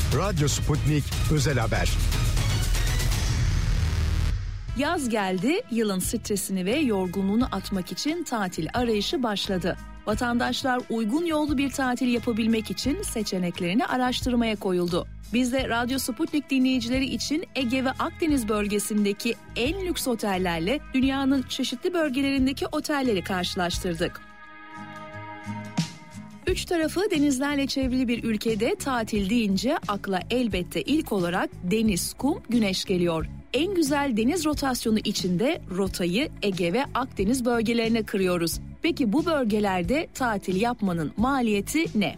Radyo Sputnik Özel Haber. Yaz geldi, yılın stresini ve yorgunluğunu atmak için tatil arayışı başladı. Vatandaşlar uygun yollu bir tatil yapabilmek için seçeneklerini araştırmaya koyuldu. Biz de Radyo Sputnik dinleyicileri için Ege ve Akdeniz bölgesindeki en lüks otellerle dünyanın çeşitli bölgelerindeki otelleri karşılaştırdık. Üç tarafı denizlerle çevrili bir ülkede tatil deyince akla elbette ilk olarak deniz, kum, güneş geliyor. En güzel deniz rotasyonu içinde rotayı Ege ve Akdeniz bölgelerine kırıyoruz. Peki bu bölgelerde tatil yapmanın maliyeti ne?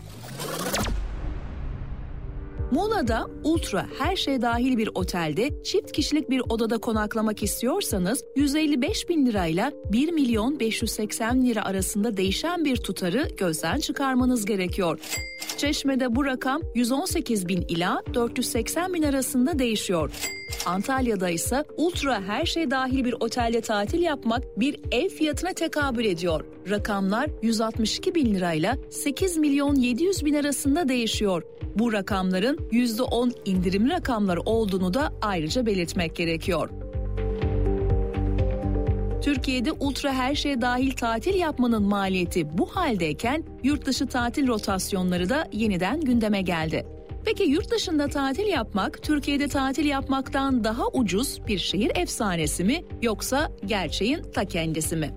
Muğla'da ultra her şey dahil bir otelde çift kişilik bir odada konaklamak istiyorsanız 155 bin lirayla 1 milyon 580 lira arasında değişen bir tutarı gözden çıkarmanız gerekiyor. Çeşme'de bu rakam 118 bin ila 480 bin arasında değişiyor. Antalya'da ise ultra her şey dahil bir otelde tatil yapmak bir ev fiyatına tekabül ediyor. Rakamlar 162 bin lirayla 8 milyon 700 bin arasında değişiyor. Bu rakamların %10 indirimli rakamlar olduğunu da ayrıca belirtmek gerekiyor. Türkiye'de ultra her şey dahil tatil yapmanın maliyeti bu haldeyken yurt dışı tatil rotasyonları da yeniden gündeme geldi. Peki yurt dışında tatil yapmak, Türkiye'de tatil yapmaktan daha ucuz bir şehir efsanesi mi yoksa gerçeğin ta kendisi mi?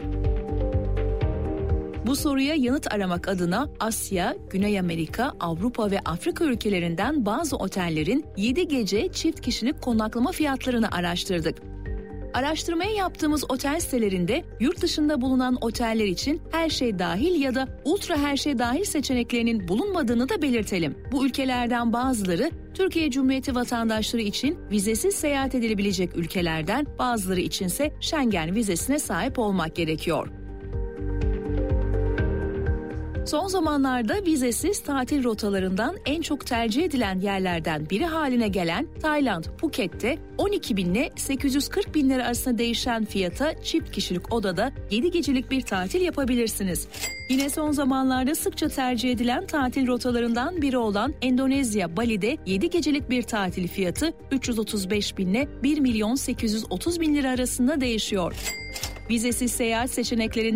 Bu soruya yanıt aramak adına Asya, Güney Amerika, Avrupa ve Afrika ülkelerinden bazı otellerin 7 gece çift kişilik konaklama fiyatlarını araştırdık. Araştırmayı yaptığımız otel sitelerinde yurt dışında bulunan oteller için her şey dahil ya da ultra her şey dahil seçeneklerinin bulunmadığını da belirtelim. Bu ülkelerden bazıları Türkiye Cumhuriyeti vatandaşları için vizesiz seyahat edilebilecek ülkelerden, bazıları içinse Schengen vizesine sahip olmak gerekiyor. Son zamanlarda vizesiz tatil rotalarından en çok tercih edilen yerlerden biri haline gelen Tayland, Phuket'te 12 bin ile 840 bin lira arasında değişen fiyata çift kişilik odada 7 gecelik bir tatil yapabilirsiniz. Yine son zamanlarda sıkça tercih edilen tatil rotalarından biri olan Endonezya, Bali'de 7 gecelik bir tatil fiyatı 335 bin ile 1 milyon 830 bin lira arasında değişiyor. Vizesiz seyahat seçeneklerinde